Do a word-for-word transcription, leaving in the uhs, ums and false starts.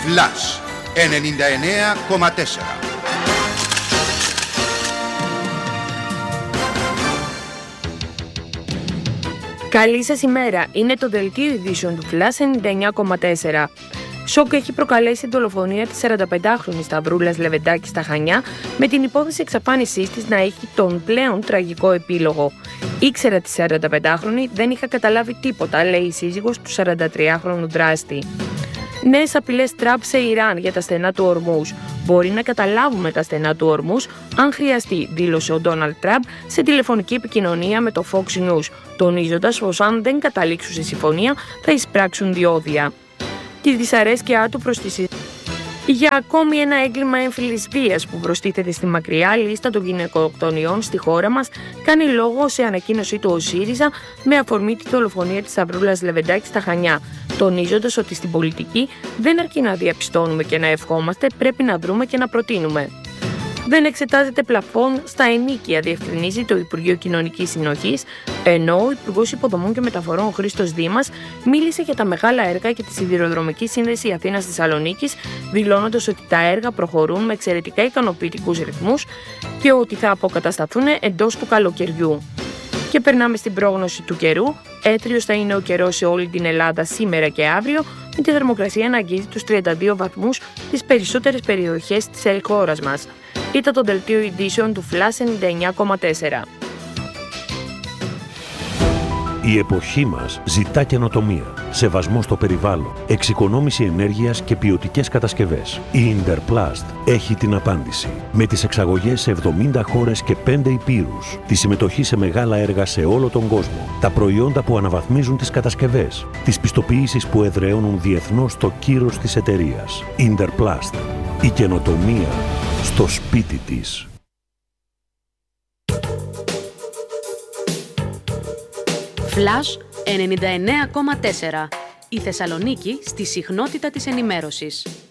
Flash ενενήντα εννέα κόμμα τέσσερα. Καλή σας ημέρα. Είναι το δελτίο ειδήσεων του Flash ενενήντα εννέα κόμμα τέσσερα. Σοκ έχει προκαλέσει η δολοφονία της σαρανταπεντάχρονης Σταυρούλας Λεβεντάκη στα Χανιά, με την υπόθεση εξαφάνισής της να έχει τον πλέον τραγικό επίλογο. Ήξερα τη σαρανταπεντάχρονη, δεν είχα καταλάβει τίποτα, λέει η σύζυγος του σαραντατριάχρονου δράστη. Νέες απειλές Τραμπ σε Ιράν για τα στενά του Ορμούζ. Μπορεί να καταλάβουμε τα στενά του Ορμούζ αν χρειαστεί, δήλωσε ο Ντόναλντ Τραμπ σε τηλεφωνική επικοινωνία με το Fox News, τονίζοντας πως αν δεν καταλήξουν σε συμφωνία θα εισπράξουν διόδια. Τη δυσαρέσκειά του προς τη συζήτηση για ακόμη ένα έγκλημα έμφυλης βίας που προστίθεται στη μακριά λίστα των γυναικοκτονιών στη χώρα μας, κάνει λόγο σε ανακοίνωσή του ο ΣΥΡΙΖΑ με αφορμή τη δολοφονία της Σταυρούλας Λεβεντάκη στα Χανιά, τονίζοντας ότι στην πολιτική δεν αρκεί να διαπιστώνουμε και να ευχόμαστε, πρέπει να δρούμε και να προτείνουμε. Δεν εξετάζεται πλαφόν στα ενίκια, διευκρινίζει το Υπουργείο Κοινωνικής Συνοχής, ενώ ο Υπουργός Υποδομών και Μεταφορών Χρήστος Δήμας μίλησε για τα μεγάλα έργα και τη σιδηροδρομική σύνδεση Αθήνας-Θεσσαλονίκης, δηλώνοντας ότι τα έργα προχωρούν με εξαιρετικά ικανοποιητικούς ρυθμούς και ότι θα αποκατασταθούν εντός του καλοκαιριού. Και περνάμε στην πρόγνωση του καιρού. Έθριος θα είναι ο καιρός σε όλη την Ελλάδα σήμερα και αύριο, με τη θερμοκρασία να αγγίζει τους τριάντα δύο βαθμούς στις περισσότερες περιοχές της χώρας μας. Ήταν το δελτίο ειδήσεων του Flash ενενήντα εννέα κόμμα τέσσερα. Η εποχή μας ζητά καινοτομία, σεβασμό στο περιβάλλον, εξοικονόμηση ενέργειας και ποιοτικές κατασκευές. Η Interplast έχει την απάντηση. Με τις εξαγωγές σε εβδομήντα χώρες και πέντε υπήρους, τη συμμετοχή σε μεγάλα έργα σε όλο τον κόσμο, τα προϊόντα που αναβαθμίζουν τις κατασκευές, τις πιστοποιήσεις που εδραιώνουν διεθνώς το κύρος της εταιρείας. Interplast. Η καινοτομία στο σπίτι της. Flash ενενήντα εννέα κόμμα τέσσερα. Η Θεσσαλονίκη στη συχνότητα της ενημέρωσης.